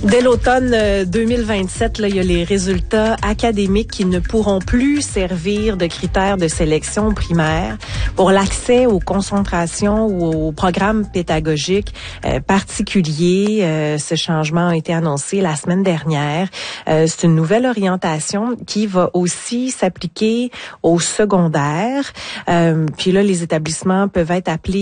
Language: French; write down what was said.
Dès l'automne 2027, là, il y a les résultats académiques qui ne pourront plus servir de critères de sélection primaire pour l'accès aux concentrations ou aux programmes pédagogiques particuliers. Ce changement a été annoncé la semaine dernière. C'est une nouvelle orientation qui va aussi s'appliquer au secondaire. Puis là, les établissements peuvent être appelés